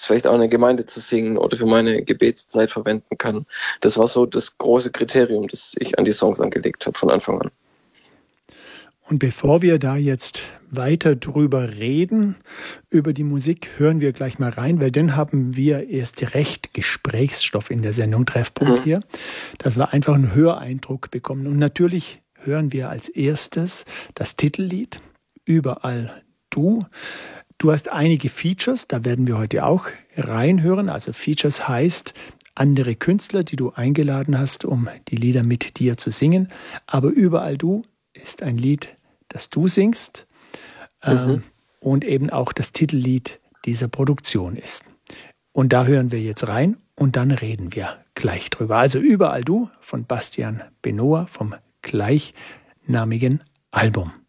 vielleicht auch in der Gemeinde zu singen oder für meine Gebetszeit verwenden kann. Das war so das große Kriterium, das ich an die Songs angelegt habe von Anfang an. Und bevor wir da jetzt weiter drüber reden, über die Musik, hören wir gleich mal rein, weil dann haben wir erst recht Gesprächsstoff in der Sendung Treffpunkt hier, dass wir einfach einen Höreindruck bekommen. Und natürlich hören wir als erstes das Titellied Überall du. Du hast einige Features, da werden wir heute auch reinhören. Also Features heißt andere Künstler, die du eingeladen hast, um die Lieder mit dir zu singen. Aber Überall du ist ein Lied, das du singst und eben auch das Titellied dieser Produktion ist. Und da hören wir jetzt rein und dann reden wir gleich drüber. Also Überall du von Bastian Benoa vom gleichnamigen Album.